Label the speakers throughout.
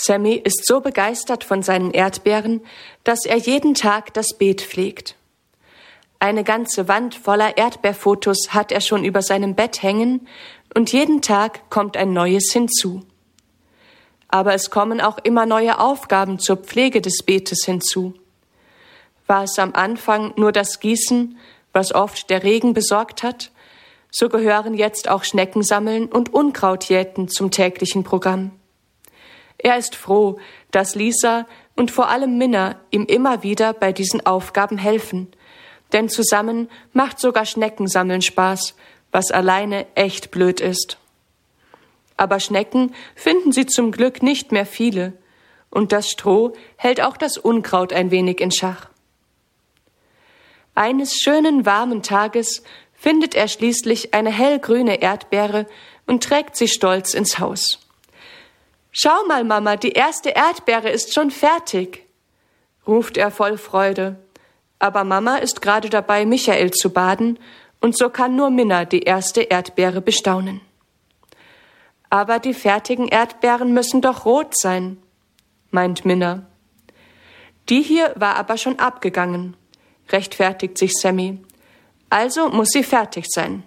Speaker 1: Sammy ist so begeistert von seinen Erdbeeren, dass er jeden Tag das Beet pflegt. Eine ganze Wand voller Erdbeerfotos hat er schon über seinem Bett hängen und jeden Tag kommt ein neues hinzu. Aber es kommen auch immer neue Aufgaben zur Pflege des Beetes hinzu. War es am Anfang nur das Gießen, was oft der Regen besorgt hat, so gehören jetzt auch Schneckensammeln und Unkrautjäten zum täglichen Programm. Er ist froh, dass Lisa und vor allem Minna ihm immer wieder bei diesen Aufgaben helfen, denn zusammen macht sogar Schneckensammeln Spaß, was alleine echt blöd ist. Aber Schnecken finden sie zum Glück nicht mehr viele, und das Stroh hält auch das Unkraut ein wenig in Schach. Eines schönen warmen Tages findet er schließlich eine hellgrüne Erdbeere und trägt sie stolz ins Haus. »Schau mal, Mama, die erste Erdbeere ist schon fertig«, ruft er voll Freude. Aber Mama ist gerade dabei, Michael zu baden, und so kann nur Minna die erste Erdbeere bestaunen. »Aber die fertigen Erdbeeren müssen doch rot sein«, meint Minna. »Die hier war aber schon abgegangen«, rechtfertigt sich Sammy. »Also muss sie fertig sein.«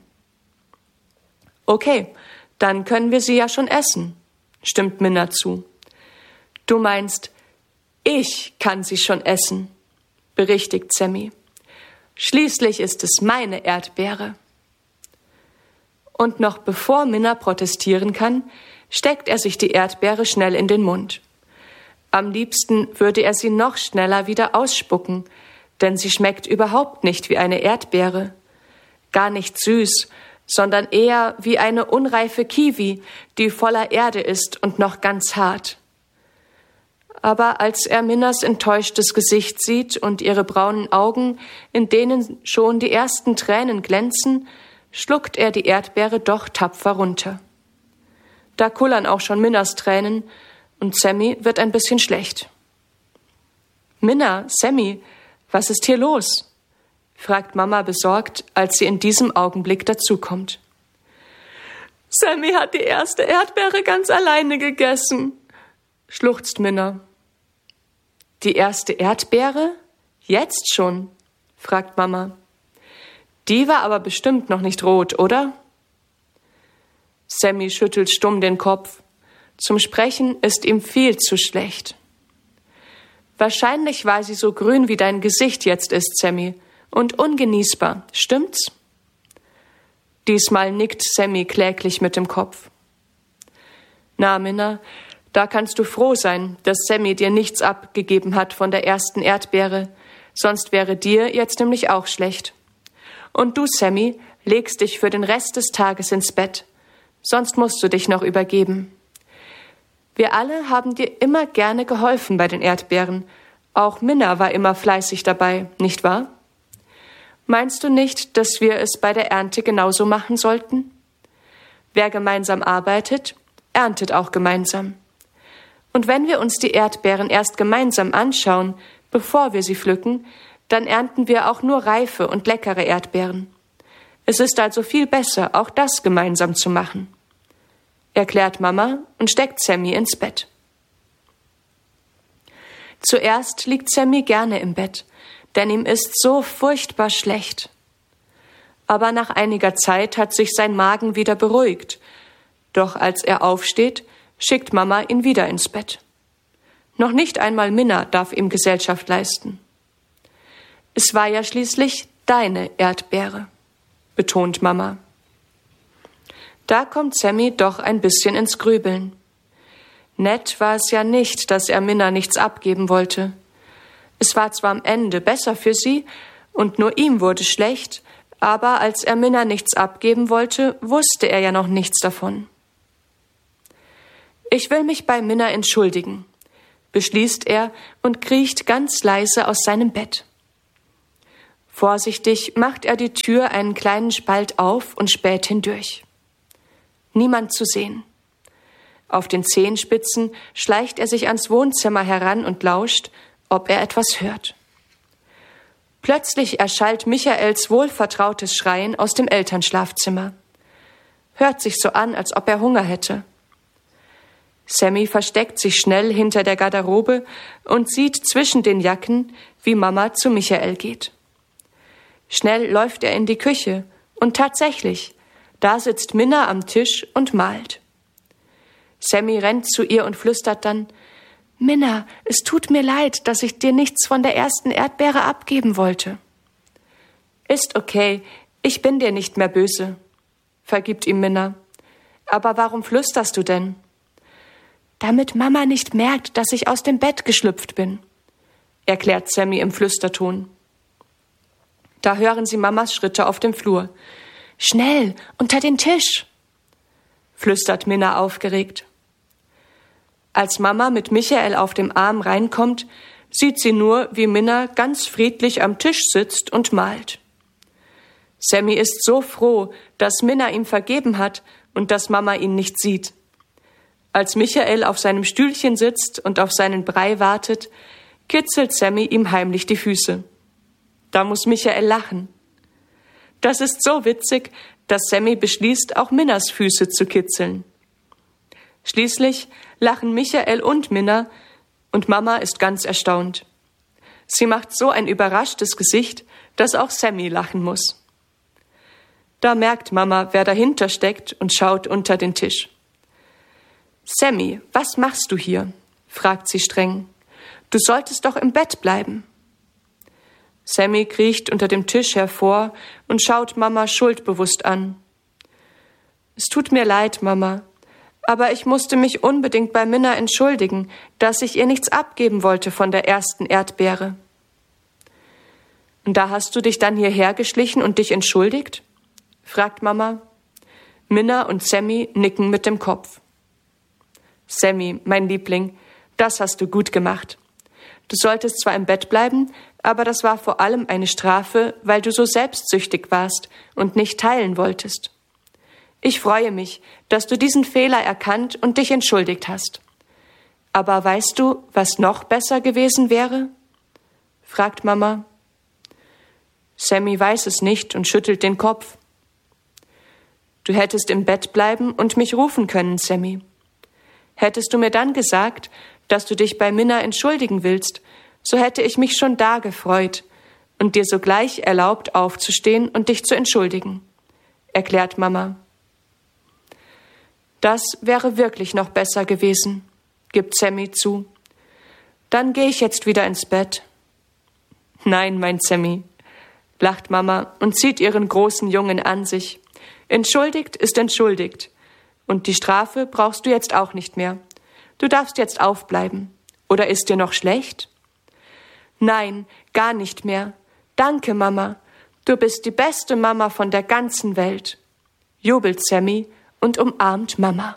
Speaker 1: »Okay, dann können wir sie ja schon essen«, stimmt Minna zu. »Du meinst, ich kann sie schon essen«, berichtigt Sammy. »Schließlich ist es meine Erdbeere.« Und noch bevor Minna protestieren kann, steckt er sich die Erdbeere schnell in den Mund. Am liebsten würde er sie noch schneller wieder ausspucken, denn sie schmeckt überhaupt nicht wie eine Erdbeere. Gar nicht süß, sondern eher wie eine unreife Kiwi, die voller Erde ist und noch ganz hart. Aber als er Minnas enttäuschtes Gesicht sieht und ihre braunen Augen, in denen schon die ersten Tränen glänzen, schluckt er die Erdbeere doch tapfer runter. Da kullern auch schon Minnas Tränen und Sammy wird ein bisschen schlecht. »Minna, Sammy, was ist hier los?« fragt Mama besorgt, als sie in diesem Augenblick dazukommt. »Sammy hat die erste Erdbeere ganz alleine gegessen«, schluchzt Minna. »Die erste Erdbeere? Jetzt schon?« fragt Mama. »Die war aber bestimmt noch nicht rot, oder?« Sammy schüttelt stumm den Kopf. Zum Sprechen ist ihm viel zu schlecht. »Wahrscheinlich war sie so grün, wie dein Gesicht jetzt ist, Sammy, und ungenießbar, stimmt's?« Diesmal nickt Sammy kläglich mit dem Kopf. »Na, Minna, da kannst du froh sein, dass Sammy dir nichts abgegeben hat von der ersten Erdbeere, sonst wäre dir jetzt nämlich auch schlecht. Und du, Sammy, legst dich für den Rest des Tages ins Bett, sonst musst du dich noch übergeben. Wir alle haben dir immer gerne geholfen bei den Erdbeeren. Auch Minna war immer fleißig dabei, nicht wahr? Meinst du nicht, dass wir es bei der Ernte genauso machen sollten? Wer gemeinsam arbeitet, erntet auch gemeinsam. Und wenn wir uns die Erdbeeren erst gemeinsam anschauen, bevor wir sie pflücken, dann ernten wir auch nur reife und leckere Erdbeeren. Es ist also viel besser, auch das gemeinsam zu machen«, erklärt Mama und steckt Sammy ins Bett. Zuerst liegt Sammy gerne im Bett, denn ihm ist so furchtbar schlecht. Aber nach einiger Zeit hat sich sein Magen wieder beruhigt. Doch als er aufsteht, schickt Mama ihn wieder ins Bett. Noch nicht einmal Minna darf ihm Gesellschaft leisten. »Es war ja schließlich deine Erdbeere«, betont Mama. Da kommt Sammy doch ein bisschen ins Grübeln. Nett war es ja nicht, dass er Minna nichts abgeben wollte. Es war zwar am Ende besser für sie und nur ihm wurde schlecht, aber als er Minna nichts abgeben wollte, wusste er ja noch nichts davon. »Ich will mich bei Minna entschuldigen«, beschließt er und kriecht ganz leise aus seinem Bett. Vorsichtig macht er die Tür einen kleinen Spalt auf und späht hindurch. Niemand zu sehen. Auf den Zehenspitzen schleicht er sich ans Wohnzimmer heran und lauscht, ob er etwas hört. Plötzlich erschallt Michaels wohlvertrautes Schreien aus dem Elternschlafzimmer. Hört sich so an, als ob er Hunger hätte. Sammy versteckt sich schnell hinter der Garderobe und sieht zwischen den Jacken, wie Mama zu Michael geht. Schnell läuft er in die Küche und tatsächlich, da sitzt Minna am Tisch und malt. Sammy rennt zu ihr und flüstert dann: »Minna, es tut mir leid, dass ich dir nichts von der ersten Erdbeere abgeben wollte.« »Ist okay, ich bin dir nicht mehr böse«, vergibt ihm Minna. »Aber warum flüsterst du denn?« »Damit Mama nicht merkt, dass ich aus dem Bett geschlüpft bin«, erklärt Sammy im Flüsterton. Da hören sie Mamas Schritte auf dem Flur. »Schnell, unter den Tisch«, flüstert Minna aufgeregt. Als Mama mit Michael auf dem Arm reinkommt, sieht sie nur, wie Minna ganz friedlich am Tisch sitzt und malt. Sammy ist so froh, dass Minna ihm vergeben hat und dass Mama ihn nicht sieht. Als Michael auf seinem Stühlchen sitzt und auf seinen Brei wartet, kitzelt Sammy ihm heimlich die Füße. Da muss Michael lachen. Das ist so witzig, dass Sammy beschließt, auch Minnas Füße zu kitzeln. Schließlich lachen Michael und Minna und Mama ist ganz erstaunt. Sie macht so ein überraschtes Gesicht, dass auch Sammy lachen muss. Da merkt Mama, wer dahinter steckt und schaut unter den Tisch. »Sammy, was machst du hier?« fragt sie streng. »Du solltest doch im Bett bleiben.« Sammy kriecht unter dem Tisch hervor und schaut Mama schuldbewusst an. »Es tut mir leid, Mama, aber ich musste mich unbedingt bei Minna entschuldigen, dass ich ihr nichts abgeben wollte von der ersten Erdbeere.« »Und da hast du dich dann hierher geschlichen und dich entschuldigt?« fragt Mama. Minna und Sammy nicken mit dem Kopf. »Sammy, mein Liebling, das hast du gut gemacht. Du solltest zwar im Bett bleiben, aber das war vor allem eine Strafe, weil du so selbstsüchtig warst und nicht teilen wolltest. Ich freue mich, dass du diesen Fehler erkannt und dich entschuldigt hast. Aber weißt du, was noch besser gewesen wäre?« fragt Mama. Sammy weiß es nicht und schüttelt den Kopf. »Du hättest im Bett bleiben und mich rufen können, Sammy. Hättest du mir dann gesagt, dass du dich bei Minna entschuldigen willst, so hätte ich mich schon da gefreut und dir sogleich erlaubt, aufzustehen und dich zu entschuldigen«, erklärt Mama. »Das wäre wirklich noch besser gewesen«, gibt Sammy zu. »Dann gehe ich jetzt wieder ins Bett.« »Nein, mein Sammy«, lacht Mama und zieht ihren großen Jungen an sich. »Entschuldigt ist entschuldigt. Und die Strafe brauchst du jetzt auch nicht mehr. Du darfst jetzt aufbleiben. Oder ist dir noch schlecht?« »Nein, gar nicht mehr. Danke, Mama. Du bist die beste Mama von der ganzen Welt«, jubelt Sammy und umarmt Mama.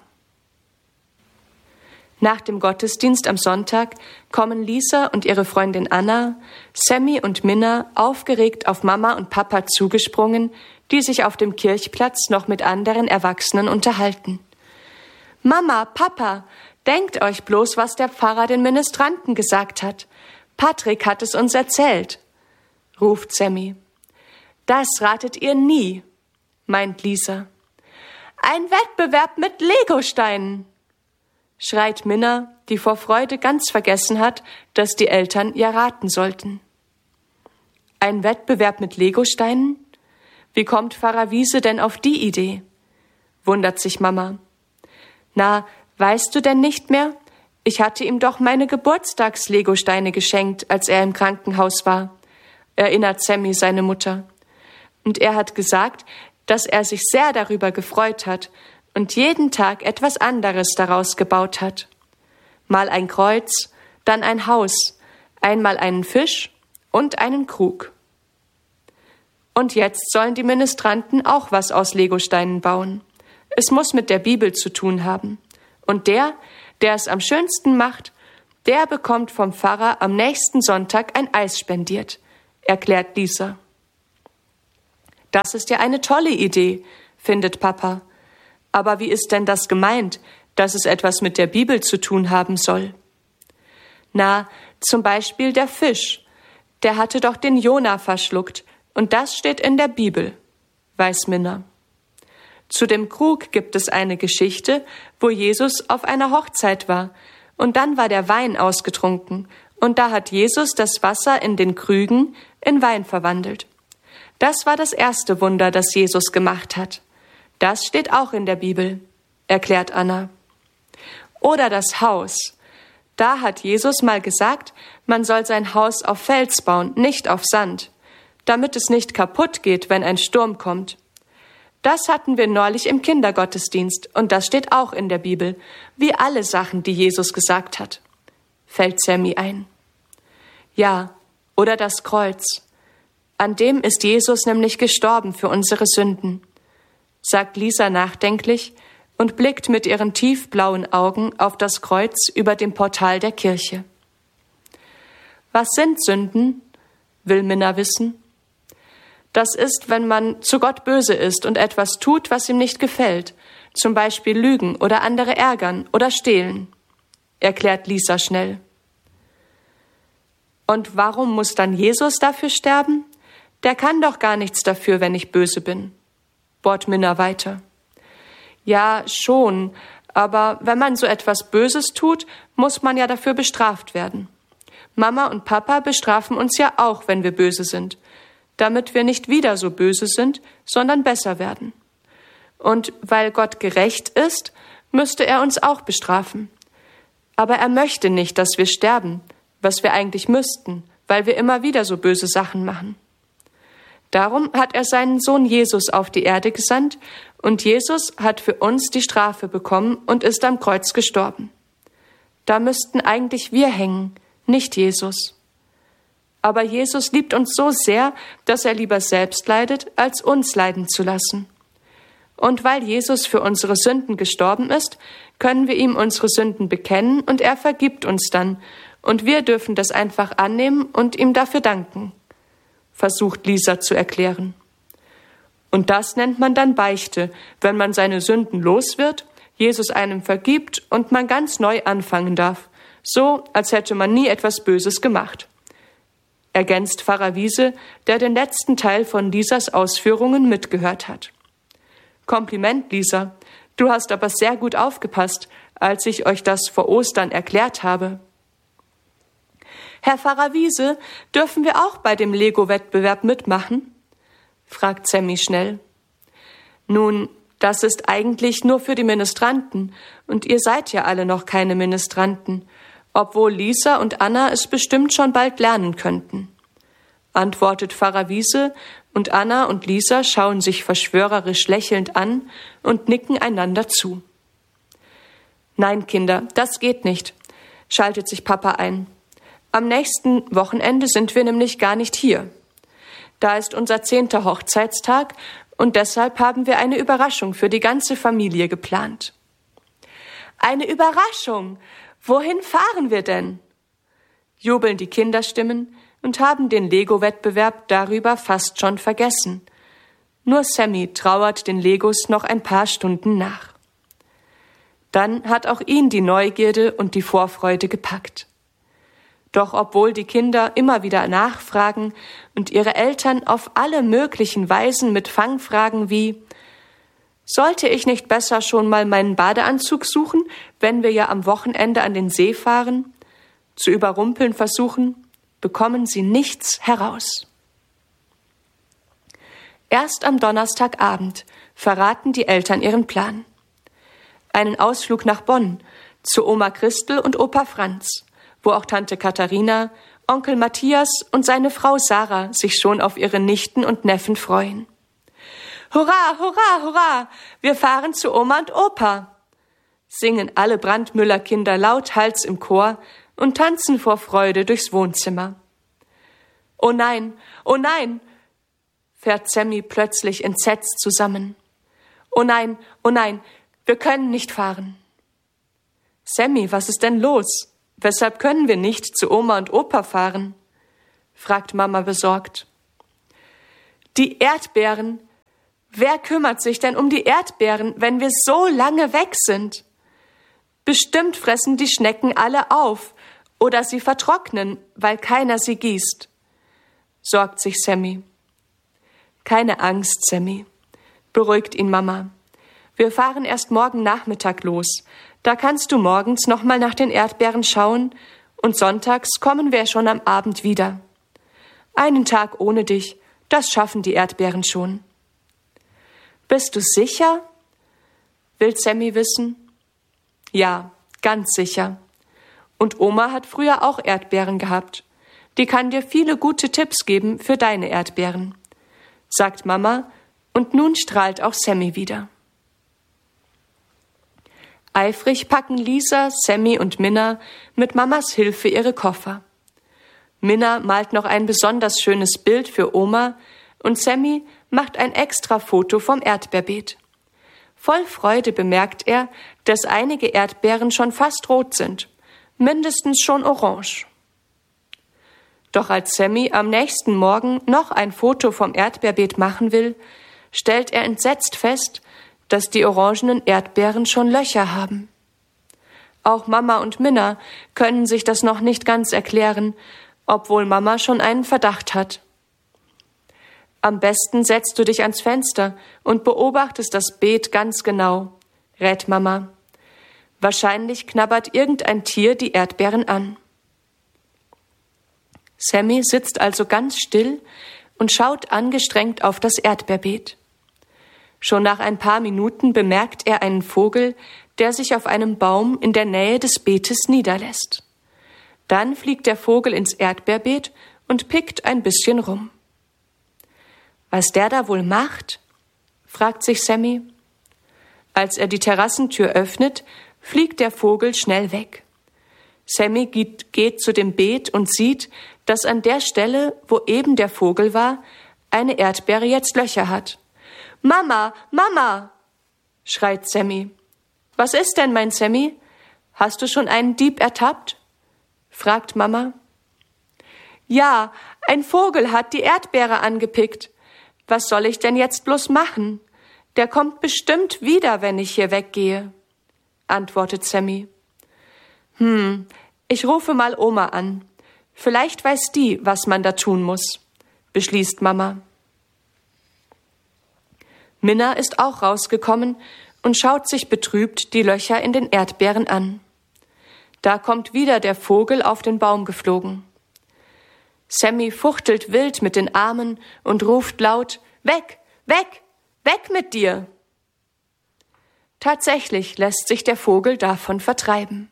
Speaker 1: Nach dem Gottesdienst am Sonntag kommen Lisa und ihre Freundin Anna, Sammy und Minna aufgeregt auf Mama und Papa zugesprungen, die sich auf dem Kirchplatz noch mit anderen Erwachsenen unterhalten. »Mama, Papa, denkt euch bloß, was der Pfarrer den Ministranten gesagt hat. Patrick hat es uns erzählt«, ruft Sammy. »Das ratet ihr nie«, meint Lisa. »Ein Wettbewerb mit Legosteinen«, schreit Minna, die vor Freude ganz vergessen hat, dass die Eltern ihr raten sollten. »Ein Wettbewerb mit Legosteinen? Wie kommt Pfarrer Wiese denn auf die Idee?«, wundert sich Mama. »Na, weißt du denn nicht mehr? Ich hatte ihm doch meine Geburtstags-Legosteine geschenkt, als er im Krankenhaus war«, erinnert Sammy seine Mutter. »Und er hat gesagt, dass er sich sehr darüber gefreut hat und jeden Tag etwas anderes daraus gebaut hat. Mal ein Kreuz, dann ein Haus, einmal einen Fisch und einen Krug. Und jetzt sollen die Ministranten auch was aus Legosteinen bauen. Es muss mit der Bibel zu tun haben. Und der es am schönsten macht, der bekommt vom Pfarrer am nächsten Sonntag ein Eis spendiert«, erklärt Lisa. »Das ist ja eine tolle Idee«, findet Papa. »Aber wie ist denn das gemeint, dass es etwas mit der Bibel zu tun haben soll?« »Na, zum Beispiel der Fisch. Der hatte doch den Jona verschluckt, und das steht in der Bibel«, weiß Minna. Zu dem Krug gibt es eine Geschichte, wo Jesus auf einer Hochzeit war, und dann war der Wein ausgetrunken, und da hat Jesus das Wasser in den Krügen in Wein verwandelt. Das war das erste Wunder, das Jesus gemacht hat. Das steht auch in der Bibel, erklärt Anna. Oder das Haus. Da hat Jesus mal gesagt, man soll sein Haus auf Fels bauen, nicht auf Sand, damit es nicht kaputt geht, wenn ein Sturm kommt. Das hatten wir neulich im Kindergottesdienst und das steht auch in der Bibel, wie alle Sachen, die Jesus gesagt hat, fällt Sammy ein. Ja, oder das Kreuz. An dem ist Jesus nämlich gestorben für unsere Sünden, sagt Lisa nachdenklich und blickt mit ihren tiefblauen Augen auf das Kreuz über dem Portal der Kirche. Was sind Sünden? Will Minna wissen. Das ist, wenn man zu Gott böse ist und etwas tut, was ihm nicht gefällt, zum Beispiel lügen oder andere ärgern oder stehlen, erklärt Lisa schnell. Und warum muss dann Jesus dafür sterben? Der kann doch gar nichts dafür, wenn ich böse bin, bohrt Minna weiter. Ja, schon, aber wenn man so etwas Böses tut, muss man ja dafür bestraft werden. Mama und Papa bestrafen uns ja auch, wenn wir böse sind, damit wir nicht wieder so böse sind, sondern besser werden. Und weil Gott gerecht ist, müsste er uns auch bestrafen. Aber er möchte nicht, dass wir sterben, was wir eigentlich müssten, weil wir immer wieder so böse Sachen machen. Darum hat er seinen Sohn Jesus auf die Erde gesandt und Jesus hat für uns die Strafe bekommen und ist am Kreuz gestorben. Da müssten eigentlich wir hängen, nicht Jesus. Aber Jesus liebt uns so sehr, dass er lieber selbst leidet, als uns leiden zu lassen. Und weil Jesus für unsere Sünden gestorben ist, können wir ihm unsere Sünden bekennen und er vergibt uns dann. Und wir dürfen das einfach annehmen und ihm dafür danken, versucht Lisa zu erklären. Und das nennt man dann Beichte, wenn man seine Sünden los wird, Jesus einem vergibt und man ganz neu anfangen darf, so als hätte man nie etwas Böses gemacht, ergänzt Pfarrer Wiese, der den letzten Teil von Lisas Ausführungen mitgehört hat. Kompliment, Lisa, du hast aber sehr gut aufgepasst, als ich euch das vor Ostern erklärt habe. Herr Pfarrer Wiese, dürfen wir auch bei dem Lego-Wettbewerb mitmachen? Fragt Sammy schnell. Nun, das ist eigentlich nur für die Ministranten und ihr seid ja alle noch keine Ministranten, obwohl Lisa und Anna es bestimmt schon bald lernen könnten, antwortet Pfarrer Wiese und Anna und Lisa schauen sich verschwörerisch lächelnd an und nicken einander zu. Nein, Kinder, das geht nicht, schaltet sich Papa ein. Am nächsten Wochenende sind wir nämlich gar nicht hier. Da ist unser 10. Hochzeitstag und deshalb haben wir eine Überraschung für die ganze Familie geplant. Eine Überraschung? Wohin fahren wir denn? Jubeln die Kinderstimmen und haben den Lego-Wettbewerb darüber fast schon vergessen. Nur Sammy trauert den Legos noch ein paar Stunden nach. Dann hat auch ihn die Neugierde und die Vorfreude gepackt. Doch obwohl die Kinder immer wieder nachfragen und ihre Eltern auf alle möglichen Weisen mit Fangfragen wie »Sollte ich nicht besser schon mal meinen Badeanzug suchen, wenn wir ja am Wochenende an den See fahren?« zu überrumpeln versuchen, bekommen sie nichts heraus. Erst am Donnerstagabend verraten die Eltern ihren Plan. Einen Ausflug nach Bonn, zu Oma Christel und Opa Franz, wo auch Tante Katharina, Onkel Matthias und seine Frau Sarah sich schon auf ihre Nichten und Neffen freuen. »Hurra, hurra, hurra! Wir fahren zu Oma und Opa!« singen alle Brandmüller-Kinder lauthals im Chor und tanzen vor Freude durchs Wohnzimmer. »Oh nein, fährt Sammy plötzlich entsetzt zusammen. »Oh nein, wir können nicht fahren.« »Sammy, was ist denn los? Weshalb können wir nicht zu Oma und Opa fahren?« fragt Mama besorgt. »Die Erdbeeren! Wer kümmert sich denn um die Erdbeeren, wenn wir so lange weg sind? Bestimmt fressen die Schnecken alle auf oder sie vertrocknen, weil keiner sie gießt«, sorgt sich Sammy. »Keine Angst, Sammy«, beruhigt ihn Mama. Wir fahren erst morgen Nachmittag los. Da kannst du morgens noch mal nach den Erdbeeren schauen und sonntags kommen wir schon am Abend wieder. Einen Tag ohne dich, das schaffen die Erdbeeren schon. Bist du sicher? Will Sammy wissen. Ja, ganz sicher. Und Oma hat früher auch Erdbeeren gehabt. Die kann dir viele gute Tipps geben für deine Erdbeeren, sagt Mama, und nun strahlt auch Sammy wieder. Eifrig packen Lisa, Sammy und Minna mit Mamas Hilfe ihre Koffer. Minna malt noch ein besonders schönes Bild für Oma und Sammy macht ein extra Foto vom Erdbeerbeet. Voll Freude bemerkt er, dass einige Erdbeeren schon fast rot sind, mindestens schon orange. Doch als Sammy am nächsten Morgen noch ein Foto vom Erdbeerbeet machen will, stellt er entsetzt fest, dass die orangenen Erdbeeren schon Löcher haben. Auch Mama und Minna können sich das noch nicht ganz erklären, obwohl Mama schon einen Verdacht hat. Am besten setzt du dich ans Fenster und beobachtest das Beet ganz genau, rät Mama. Wahrscheinlich knabbert irgendein Tier die Erdbeeren an. Sammy sitzt also ganz still und schaut angestrengt auf das Erdbeerbeet. Schon nach ein paar Minuten bemerkt er einen Vogel, der sich auf einem Baum in der Nähe des Beetes niederlässt. Dann fliegt der Vogel ins Erdbeerbeet und pickt ein bisschen rum. Was der da wohl macht? Fragt sich Sammy. Als er die Terrassentür öffnet, fliegt der Vogel schnell weg. Sammy geht zu dem Beet und sieht, dass an der Stelle, wo eben der Vogel war, eine Erdbeere jetzt Löcher hat. »Mama, Mama!« schreit Sammy. »Was ist denn, mein Sammy? Hast du schon einen Dieb ertappt?« fragt Mama. »Ja, ein Vogel hat die Erdbeere angepickt. Was soll ich denn jetzt bloß machen? Der kommt bestimmt wieder, wenn ich hier weggehe«, antwortet Sammy. Ich rufe mal Oma an. Vielleicht weiß die, was man da tun muss«, beschließt Mama. Minna ist auch rausgekommen und schaut sich betrübt die Löcher in den Erdbeeren an. Da kommt wieder der Vogel auf den Baum geflogen. Sammy fuchtelt wild mit den Armen und ruft laut, »Weg, weg, weg mit dir!« Tatsächlich lässt sich der Vogel davon vertreiben.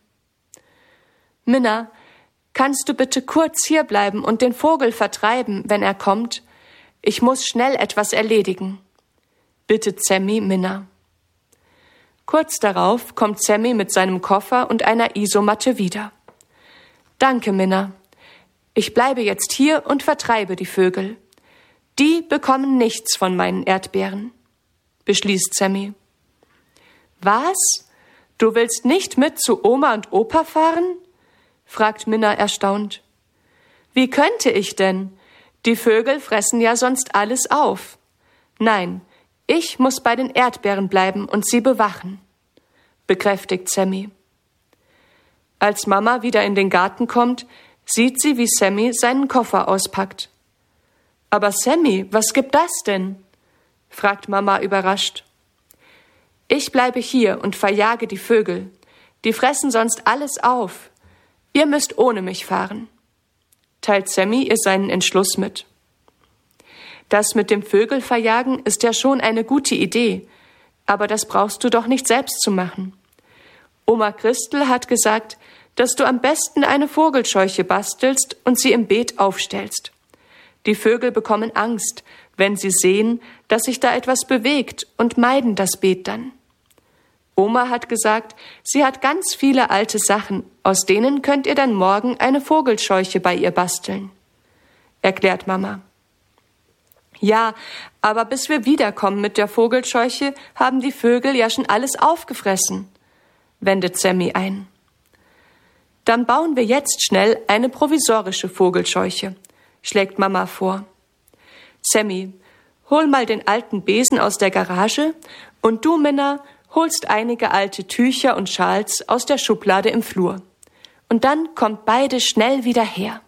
Speaker 1: »Minna, kannst du bitte kurz hierbleiben und den Vogel vertreiben, wenn er kommt? Ich muss schnell etwas erledigen«, bittet Sammy Minna. Kurz darauf kommt Sammy mit seinem Koffer und einer Isomatte wieder. »Danke, Minna. Ich bleibe jetzt hier und vertreibe die Vögel. Die bekommen nichts von meinen Erdbeeren«, beschließt Sammy. »Was? Du willst nicht mit zu Oma und Opa fahren?« fragt Minna erstaunt. »Wie könnte ich denn? Die Vögel fressen ja sonst alles auf. Nein, ich muss bei den Erdbeeren bleiben und sie bewachen«, bekräftigt Sammy. Als Mama wieder in den Garten kommt, sieht sie, wie Sammy seinen Koffer auspackt. »Aber Sammy, was gibt das denn?« fragt Mama überrascht. »Ich bleibe hier und verjage die Vögel. Die fressen sonst alles auf. Ihr müsst ohne mich fahren«, teilt Sammy ihr seinen Entschluss mit. Das mit dem Vögelverjagen ist ja schon eine gute Idee, aber das brauchst du doch nicht selbst zu machen. Oma Christel hat gesagt, dass du am besten eine Vogelscheuche bastelst und sie im Beet aufstellst. Die Vögel bekommen Angst, wenn sie sehen, dass sich da etwas bewegt und meiden das Beet dann. Oma hat gesagt, sie hat ganz viele alte Sachen, aus denen könnt ihr dann morgen eine Vogelscheuche bei ihr basteln«, erklärt Mama. »Ja, aber bis wir wiederkommen mit der Vogelscheuche, haben die Vögel ja schon alles aufgefressen«, wendet Sammy ein. »Dann bauen wir jetzt schnell eine provisorische Vogelscheuche«, schlägt Mama vor. »Sammy, hol mal den alten Besen aus der Garage und du, Minna, holst einige alte Tücher und Schals aus der Schublade im Flur. Und dann kommt beide schnell wieder her.«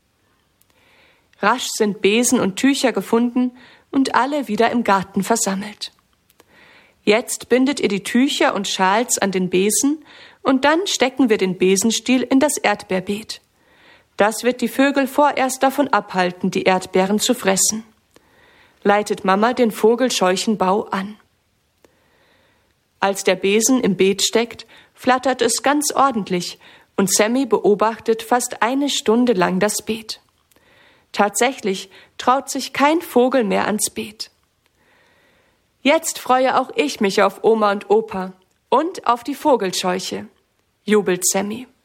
Speaker 1: Rasch sind Besen und Tücher gefunden und alle wieder im Garten versammelt. Jetzt bindet ihr die Tücher und Schals an den Besen und dann stecken wir den Besenstiel in das Erdbeerbeet. Das wird die Vögel vorerst davon abhalten, die Erdbeeren zu fressen. Leitet Mama den vogelscheuchen Bau an. Als der Besen im Beet steckt, flattert es ganz ordentlich und Sammy beobachtet fast eine Stunde lang das Beet. Tatsächlich traut sich kein Vogel mehr ans Beet. Jetzt freue auch ich mich auf Oma und Opa und auf die Vogelscheuche, jubelt Sammy.